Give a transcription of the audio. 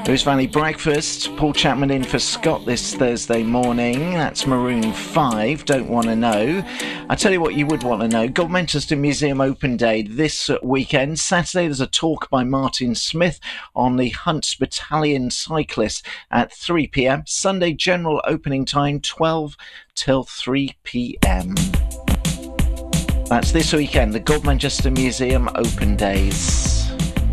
Lewis Valley Breakfast, Paul Chapman in for Scott this Thursday morning. That's Maroon 5, Don't Wanna Know. I tell you what you would want to know. Godmanchester Museum Open Day this weekend. Saturday there's a talk by Martin Smith on the Hunts Battalion cyclists at 3 p.m. Sunday general opening time 12 till 3 p.m. That's this weekend, the Godmanchester Museum Open Days.